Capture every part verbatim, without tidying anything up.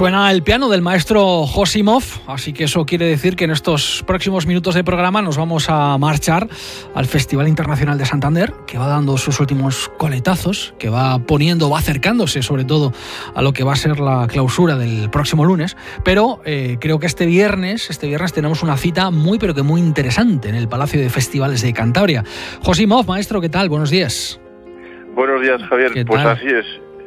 Suena el piano del maestro Josimov, así que eso quiere decir que en estos próximos minutos de programa nos vamos a marchar al Festival Internacional de Santander, que va dando sus últimos coletazos, que va poniendo, va acercándose sobre todo a lo que va a ser la clausura del próximo lunes, pero eh, creo que este viernes, este viernes tenemos una cita muy pero que muy interesante en el Palacio de Festivales de Cantabria. Josimov, maestro, ¿qué tal? Buenos días. Buenos días, Javier. Pues así es.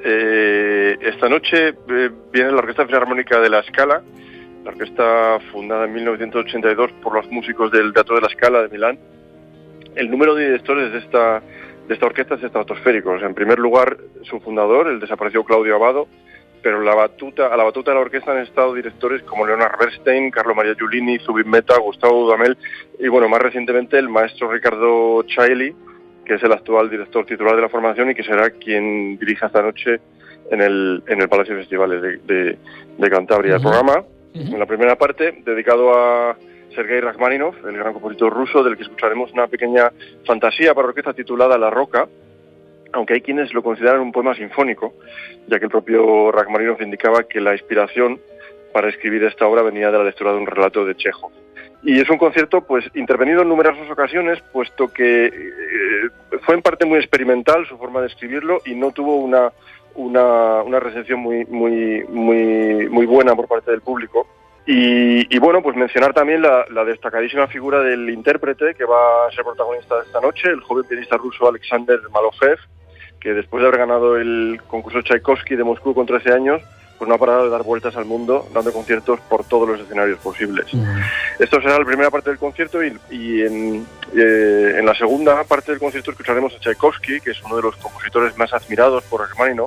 Eh, esta noche eh, viene la Orquesta Filarmónica de La Scala, la orquesta fundada en mil novecientos ochenta y dos por los músicos del Teatro de La Scala de Milán. El número de directores de esta, de esta orquesta es estratosférico. O sea, en primer lugar, su fundador, el desaparecido Claudio Abbado, pero la batuta, a la batuta de la orquesta han estado directores como Leonard Bernstein, Carlo Maria Giulini, Zubin Mehta, Gustavo Dudamel y, bueno, más recientemente el maestro Riccardo Chailly, que es el actual director titular de la formación y que será quien dirija esta noche en el en el Palacio de Festivales de, de, de Cantabria. Uh-huh. El programa, uh-huh. en la primera parte, dedicado a Sergei Rachmaninoff, el gran compositor ruso, del que escucharemos una pequeña fantasía para orquesta titulada La Roca, aunque hay quienes lo consideran un poema sinfónico, ya que el propio Rachmaninoff indicaba que la inspiración para escribir esta obra venía de la lectura de un relato de Chekhov. Y es un concierto pues intervenido en numerosas ocasiones, puesto que eh, fue en parte muy experimental su forma de escribirlo y no tuvo una una, una recepción muy muy muy muy buena por parte del público. Y, y bueno, pues mencionar también la, la destacadísima figura del intérprete que va a ser protagonista de esta noche, el joven pianista ruso Alexander Malofev, que después de haber ganado el concurso Tchaikovsky de Moscú con trece años, pues no ha parado de dar vueltas al mundo, dando conciertos por todos los escenarios posibles. Mm. Esto será la primera parte del concierto y, y en, eh, en la segunda parte del concierto escucharemos a Tchaikovsky, que es uno de los compositores más admirados por Rachmaninoff.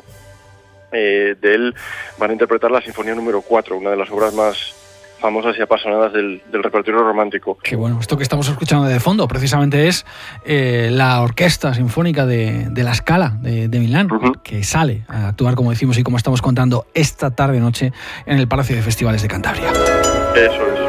Eh, de él van a interpretar la Sinfonía número cuatro, una de las obras más famosas y apasionadas del, del repertorio romántico. Qué bueno, esto que estamos escuchando de fondo precisamente es eh, la Orquesta Sinfónica de, de La Scala de, de Milán, uh-huh. que sale a actuar, como decimos y como estamos contando, esta tarde-noche en el Palacio de Festivales de Cantabria. Eso es.